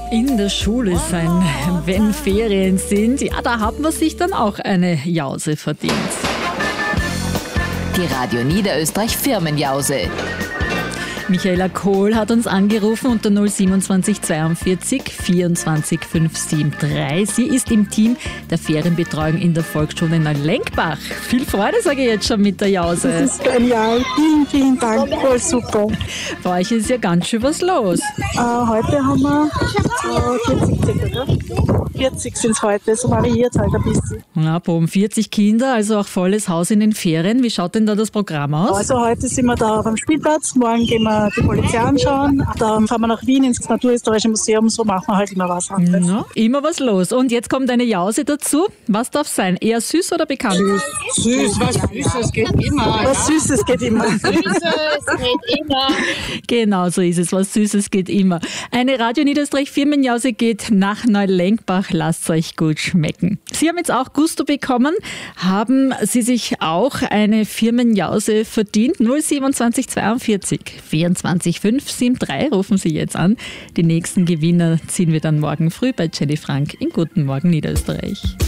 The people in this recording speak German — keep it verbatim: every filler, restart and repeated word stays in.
In der Schule sein, wenn Ferien sind, ja, da hat man sich dann auch eine Jause verdient. Die Radio Niederösterreich Firmenjause. Michaela Kohl hat uns angerufen unter null siebenundzwanzig zweiundvierzig vierundzwanzig fünfhundertdrei. Sie ist im Team der Ferienbetreuung in der Volksschule Neulenkbach. Viel Freude, sage ich jetzt schon, mit der Jause. Das ist genial. Vielen, vielen Dank. Voll super. Bei euch ist ja ganz schön was los. Äh, heute haben wir äh, vierzig circa, oder? vierzig sind es heute. Es variiert halt ein bisschen. Ja, um vierzig Kinder, also auch volles Haus in den Ferien. Wie schaut denn da das Programm aus? Also heute sind wir da beim Spielplatz. Morgen gehen wir die Polizei anschauen. Dann fahren wir nach Wien ins Naturhistorische Museum. So machen wir halt immer was anderes. Ja, immer was los. Und jetzt kommt eine Jause dazu. Was darf sein? Eher süß oder bekannt? Süß, was Süßes geht immer. Was Süßes geht immer. Süßes geht immer. Genau so ist es. Was Süßes geht immer. Eine Radio Niederösterreich Firmenjause geht nach Neulenkbach. Lasst euch gut schmecken. Sie haben jetzt auch Gusto bekommen. Haben Sie sich auch eine Firmenjause verdient? null siebenundzwanzig zweiundvierzig vierundzwanzig fünfhundertdrei rufen Sie jetzt an. Die nächsten Gewinner ziehen wir dann morgen früh bei Jenny Frank in Guten Morgen Niederösterreich.